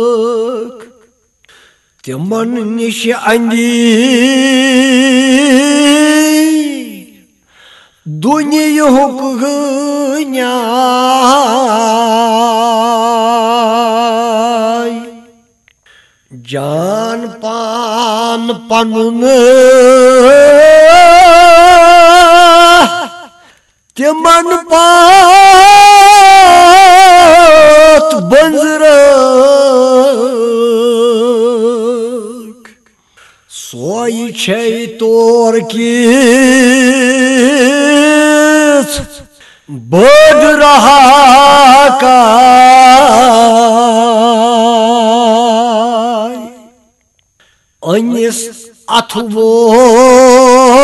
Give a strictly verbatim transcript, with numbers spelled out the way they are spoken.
तिमन निश अंदी दुनियुक न्याय जान पान पनुन तिमन पात बंजरक सोई छे तोर की बढ़ रहा का अनिस अथवो